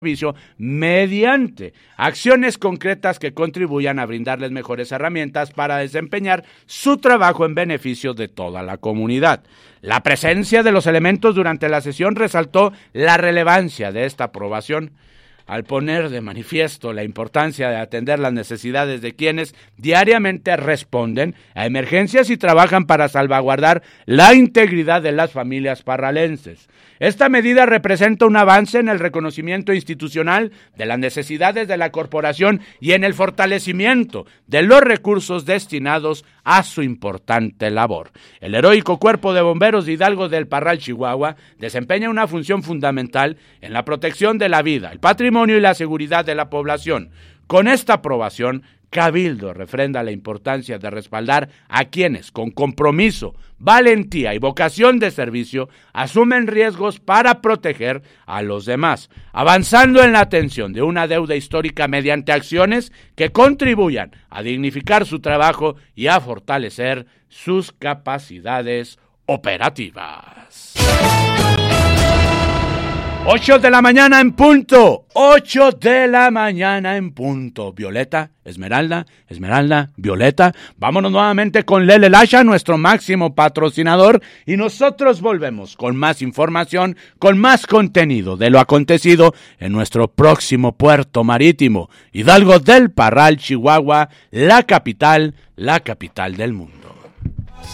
servicio mediante acciones concretas que contribuyan a brindarles mejores herramientas para desempeñar su trabajo en beneficio de toda la comunidad. La presencia de los elementos durante la sesión resaltó la relevancia de esta aprobación, al poner de manifiesto la importancia de atender las necesidades de quienes diariamente responden a emergencias y trabajan para salvaguardar la integridad de las familias parralenses. Esta medida representa un avance en el reconocimiento institucional de las necesidades de la corporación y en el fortalecimiento de los recursos destinados a su importante labor. El heroico Cuerpo de Bomberos de Hidalgo del Parral, Chihuahua, desempeña una función fundamental en la protección de la vida, el patrimonio y la seguridad de la población. Con esta aprobación, Cabildo refrenda la importancia de respaldar a quienes, con compromiso, valentía y vocación de servicio, asumen riesgos para proteger a los demás, avanzando en la atención de una deuda histórica mediante acciones que contribuyan a dignificar su trabajo y a fortalecer sus capacidades operativas. 8 de la mañana en punto, 8 de la mañana en punto. Violeta, Esmeralda, Violeta. Vámonos nuevamente con Lele Lasha, nuestro máximo patrocinador, y nosotros volvemos con más información, con más contenido de lo acontecido en nuestro próximo puerto marítimo, Hidalgo del Parral, Chihuahua, la capital del mundo.